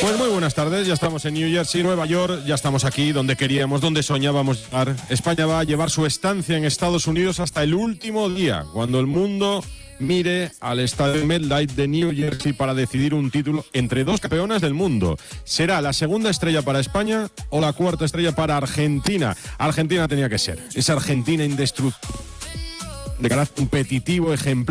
Pues muy buenas tardes, ya estamos en New Jersey, Nueva York, ya estamos aquí donde queríamos, donde soñábamos llegar. España va a llevar su estancia en Estados Unidos hasta el último día, cuando el mundo mire al estadio MetLife de New Jersey para decidir un título entre dos campeonas del mundo. ¿Será la segunda estrella para España o la cuarta estrella para Argentina? Argentina tenía que ser, esa Argentina indestructible, de carácter competitivo, ejemplar.